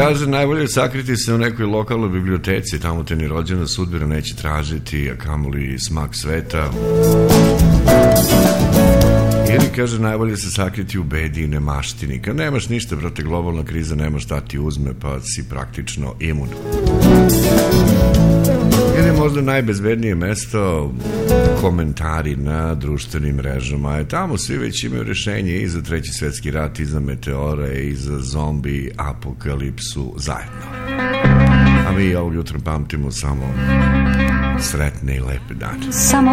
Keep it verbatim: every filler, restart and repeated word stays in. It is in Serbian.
kaže, najbolje je sakriti se u nekoj lokalnoj biblioteci, tamo te ni rođena sudbina neće tražiti, a kamoli smak sveta. Ili kaže, najbolje se sakriti u bedi i nemaštini. Kad nemaš ništa, brate, globalna kriza nema šta ti uzme, pa si praktično imun. Ili možda najbezbednije mesto, komentari na društvenim mrežama. E, tamo svi već imaju rešenje i za treći svetski rat, i za meteore, i za zombi apokalipsu zajedno. A mi ovog jutra pamtimo samo sretne i lepe dane. Samo